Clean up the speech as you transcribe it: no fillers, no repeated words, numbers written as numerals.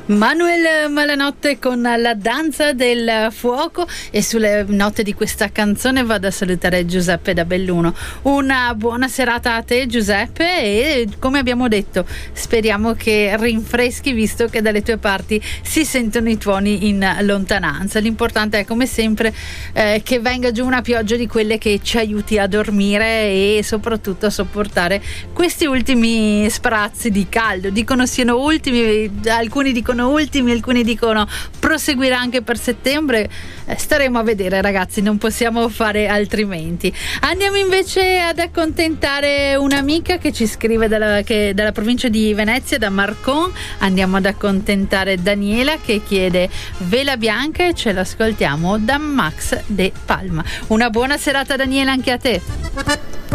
Manuel Malanotte con La danza del fuoco, e sulle note di questa canzone vado a salutare Giuseppe da Belluno. Una buona serata a te, Giuseppe, e come abbiamo detto speriamo che rinfreschi, visto che dalle tue parti si sentono i tuoni in lontananza. L'importante è come sempre che venga giù una pioggia di quelle che ci aiuti a dormire e soprattutto a sopportare questi ultimi sprazzi di caldo. Dicono siano ultimi, alcuni dicono ultimi, alcuni dicono proseguirà anche per settembre. Staremo a vedere, ragazzi, non possiamo fare altrimenti. Andiamo invece ad accontentare un'amica che ci scrive dalla provincia di Venezia, da Marcon. Andiamo ad accontentare Daniela che chiede Vela Bianca, e ce l'ascoltiamo da Max De Palma. Una buona serata, Daniela, anche a te.